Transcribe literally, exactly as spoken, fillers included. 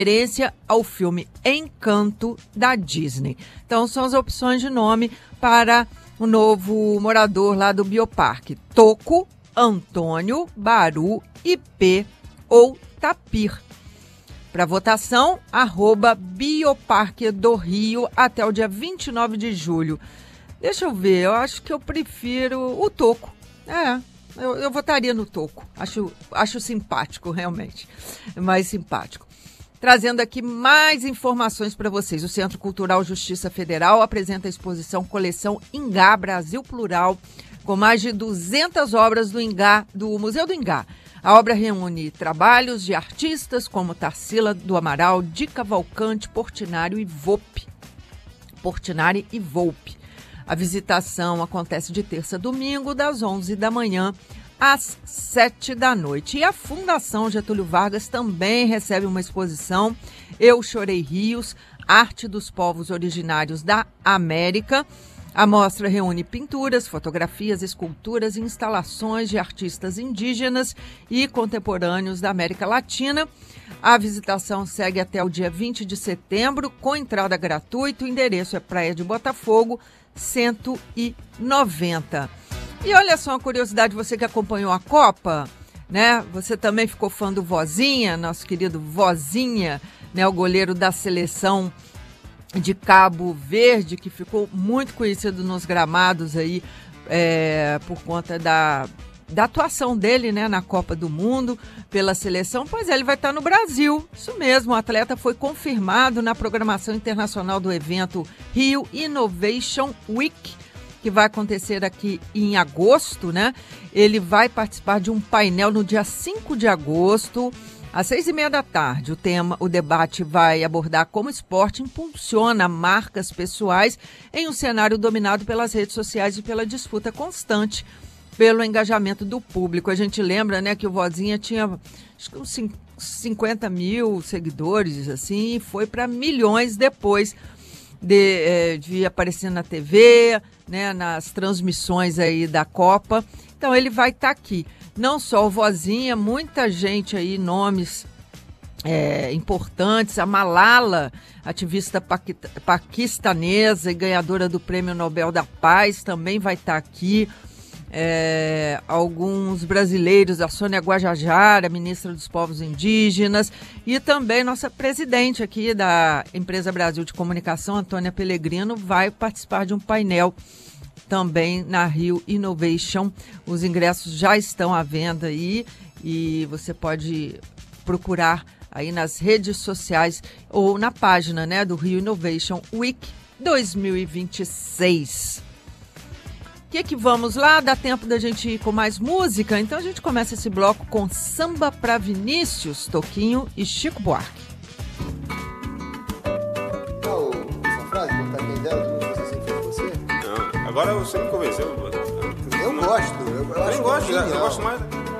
referência ao filme Encanto da Disney. Então são as opções de nome para o novo morador lá do Bioparque: Toco, Antônio, Baru, Ipê ou Tapir. Para votação, arroba Bioparque do Rio até o dia vinte e nove de julho. Deixa eu ver, eu acho que eu prefiro o Toco. É, eu, eu votaria no Toco. Acho, acho simpático, realmente. Mais simpático. Trazendo aqui mais informações para vocês. O Centro Cultural Justiça Federal apresenta a exposição Coleção Ingá Brasil Plural, com mais de duzentas obras do Ingá, do Museu do Ingá. A obra reúne trabalhos de artistas como Tarsila do Amaral, Di Cavalcante, Portinari e Volpe. Portinari e Volpe. A visitação acontece de terça a domingo, das onze da manhã às sete da noite. E a Fundação Getúlio Vargas também recebe uma exposição, Eu Chorei Rios, Arte dos Povos Originários da América. A mostra reúne pinturas, fotografias, esculturas e instalações de artistas indígenas e contemporâneos da América Latina. A visitação segue até o dia vinte de setembro, com entrada gratuita. O endereço é Praia de Botafogo, cento e noventa. E olha só uma curiosidade, você que acompanhou a Copa, né? Você também ficou fã do Vozinha, nosso querido Vozinha, né? O goleiro da seleção de Cabo Verde, que ficou muito conhecido nos gramados aí é, por conta da, da atuação dele, né, na Copa do Mundo pela seleção. Pois é, ele vai estar no Brasil. Isso mesmo, o atleta foi confirmado na programação internacional do evento Rio Innovation Week, que vai acontecer aqui em agosto, né? Ele vai participar de um painel no dia cinco de agosto, às seis e meia da tarde. O tema, o debate vai abordar como o esporte impulsiona marcas pessoais em um cenário dominado pelas redes sociais e pela disputa constante pelo engajamento do público. A gente lembra, né, que o Vozinha tinha acho que uns cinquenta mil seguidores, assim, e foi para milhões depois de, de aparecer na T V, né, nas transmissões aí da Copa. Então ele vai estar aqui. Não só o Vozinha, muita gente aí, nomes é, importantes. A Malala, ativista paqui- paquistanesa e ganhadora do Prêmio Nobel da Paz, também vai estar aqui. É, alguns brasileiros, a Sônia Guajajara, ministra dos Povos Indígenas, e também nossa presidente aqui da Empresa Brasil de Comunicação, Antônia Pellegrino, vai participar de um painel também na Rio Innovation. Os ingressos já estão à venda aí e você pode procurar aí nas redes sociais ou na página, né, do Rio Innovation Week dois mil e vinte e seis. O que que vamos lá? Dá tempo da gente ir com mais música? Então a gente começa esse bloco com Samba pra Vinícius, Toquinho e Chico Buarque. Qual essa frase? Botar quem dela, tudo você sempre fez você? Não, agora você me convenceu. Eu gosto. Eu, eu Eu acho gosto, que é eu genial. gosto mais.